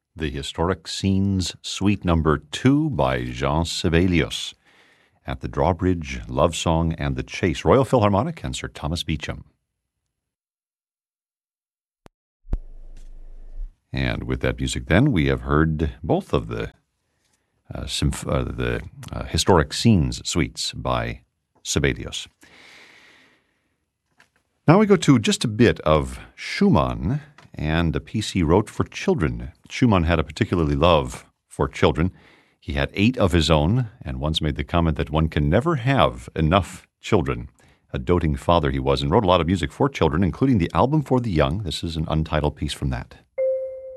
The Historic Scenes Suite Number 2 by Jean Sibelius at the Drawbridge, Love Song, and the Chase, Royal Philharmonic, and Sir Thomas Beecham. And with that music then, we have heard both of the Historic Scenes Suites by Sibelius. Now we go to just a bit of Schumann and a piece he wrote for children. Schumann had a particularly love for children. He had 8 of his own, and once made the comment that one can never have enough children. A doting father he was, and wrote a lot of music for children, including the Album for the Young. This is an untitled piece from that.